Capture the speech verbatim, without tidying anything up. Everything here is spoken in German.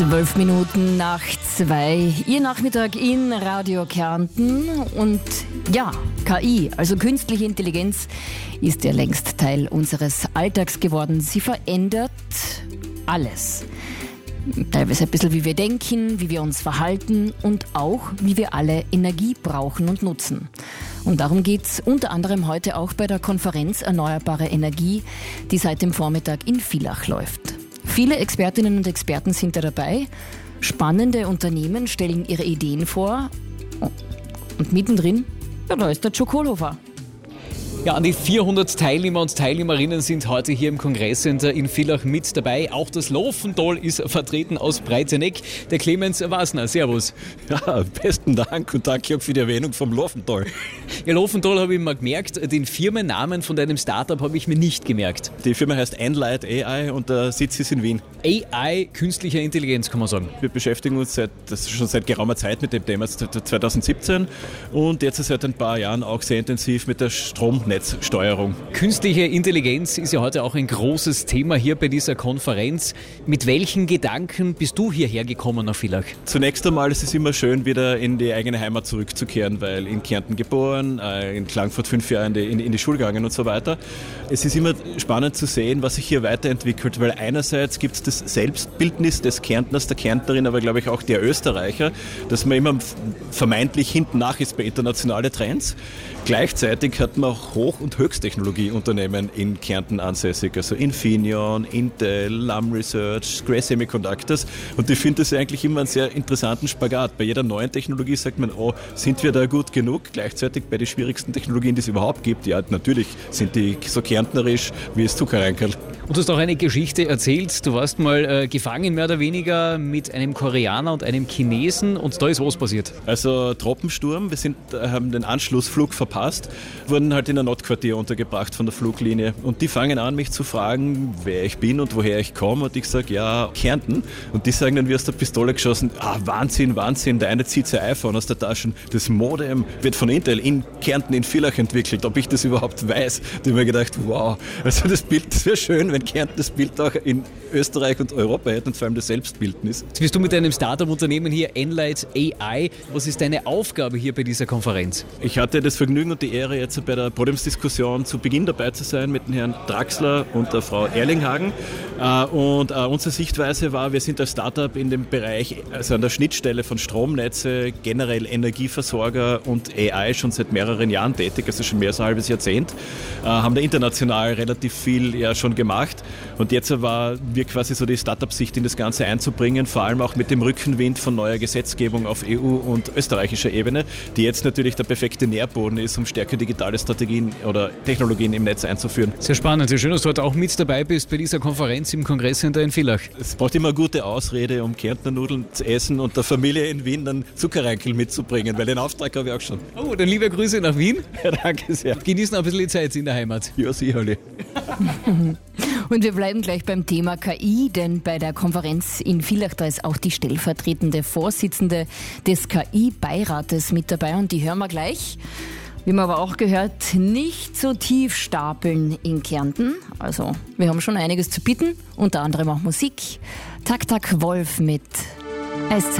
Zwölf Minuten nach zwei, Ihr Nachmittag in Radio Kärnten. Und ja, K I, also künstliche Intelligenz, ist ja längst Teil unseres Alltags geworden. Sie verändert alles. Teilweise ein bisschen, wie wir denken, wie wir uns verhalten und auch, wie wir alle Energie brauchen und nutzen. Und darum geht es unter anderem heute auch bei der Konferenz Erneuerbare Energie, die seit dem Vormittag in Villach läuft. Viele Expertinnen und Experten sind da dabei. Spannende Unternehmen stellen ihre Ideen vor. Und mittendrin, ja, da ist der Joe Kohlhofer. Ja, an die vierhundert Teilnehmer und Teilnehmerinnen sind heute hier im Kongresscenter in Villach mit dabei. Auch das Lofental ist vertreten aus Breiteneck. Der Clemens Wasner, servus. Ja, besten Dank und danke auch für die Erwähnung vom Lofental. Ja, Lofental habe ich mal gemerkt, den Firmennamen von deinem Startup habe ich mir nicht gemerkt. Die Firma heißt Enlight A I und der Sitz ist in Wien. A I, künstliche Intelligenz, kann man sagen. Wir beschäftigen uns seit, das ist schon seit geraumer Zeit mit dem Thema, zwanzig siebzehn und jetzt seit ein paar Jahren auch sehr intensiv mit der Stromnetzsteuerung. Künstliche Intelligenz ist ja heute auch ein großes Thema hier bei dieser Konferenz. Mit welchen Gedanken bist du hierher gekommen nach Villach? Zunächst einmal ist es immer schön, wieder in die eigene Heimat zurückzukehren, weil in Kärnten geboren, in Klagenfurt fünf Jahre in die, in, in die Schule gegangen und so weiter. Es ist immer spannend zu sehen, was sich hier weiterentwickelt, weil einerseits gibt es das Selbstbildnis des Kärntners, der Kärntnerin, aber glaube ich auch der Österreicher, dass man immer vermeintlich hinten nach ist bei internationalen Trends. Gleichzeitig hat man auch Hoch- und Höchsttechnologieunternehmen in Kärnten ansässig, also Infineon, Intel, Lam Research, Gray Semiconductors, und ich finde das eigentlich immer einen sehr interessanten Spagat. Bei jeder neuen Technologie sagt man, oh, sind wir da gut genug? Gleichzeitig bei den schwierigsten Technologien, die es überhaupt gibt, ja, natürlich sind die so kärntnerisch wie das Zuckerreinkerl. Und du hast auch eine Geschichte erzählt, du warst mal äh, gefangen, mehr oder weniger, mit einem Koreaner und einem Chinesen, und da ist was passiert. Also Troppensturm, wir sind, haben den Anschlussflug verpasst, wurden halt in ein Notquartier untergebracht von der Fluglinie, und die fangen an, mich zu fragen, wer ich bin und woher ich komme, und ich sage, ja, Kärnten, und die sagen dann wie aus der Pistole geschossen, ah, Wahnsinn, Wahnsinn, der eine zieht sein iPhone aus der Tasche, das Modem wird von Intel in Kärnten in Villach entwickelt, ob ich das überhaupt weiß. Da habe ich mir gedacht, wow, also das Bild, das wäre schön, wenn Kärnten das Bild auch in Österreich und Europa hätte, und vor allem das Selbstbildnis. Jetzt bist du mit deinem Startup-Unternehmen hier, Enlight A I. Was ist deine Aufgabe hier bei dieser Konferenz? Ich hatte das Vergnügen und die Ehre, jetzt bei der Podiumsdiskussion zu Beginn dabei zu sein mit dem Herrn Draxler und der Frau Erlinghagen. Und unsere Sichtweise war, wir sind als Startup in dem Bereich, also an der Schnittstelle von Stromnetze, generell Energieversorger und A I schon seit mehreren Jahren tätig, also schon mehr als ein halbes Jahrzehnt, haben da international relativ viel ja schon gemacht. Und jetzt war wir quasi so die Startup-Sicht in das Ganze einzubringen, vor allem auch mit dem Rückenwind von neuer Gesetzgebung auf E U- und österreichischer Ebene, die jetzt natürlich der perfekte Nährboden ist, um stärker digitale Strategien oder Technologien im Netz einzuführen. Sehr spannend, sehr schön, dass du heute auch mit dabei bist bei dieser Konferenz im Kongresscenter in Villach. Es braucht immer eine gute Ausrede, um Kärntner Nudeln zu essen und der Familie in Wien dann Zuckerreinkel mitzubringen, weil den Auftrag habe ich auch schon. Oh, dann liebe Grüße nach Wien. Ja, danke sehr. Genießen ein bisschen die Zeit in der Heimat. Ja, sicherlich. Und wir bleiben gleich beim Thema K I, denn bei der Konferenz in Villach, da ist auch die stellvertretende Vorsitzende des K I-Beirates mit dabei, und die hören wir gleich. Wie man aber auch gehört, nicht so tief stapeln in Kärnten. Also wir haben schon einiges zu bieten, unter anderem auch Musik. Tak Tak Wolf mit Eiszeit.